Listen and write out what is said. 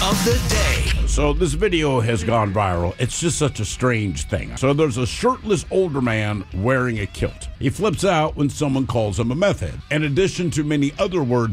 of the day. So this video has gone viral. It's just such a strange thing. So there's a shirtless older man wearing a kilt. He flips out when someone calls him a meth head. In addition to many other words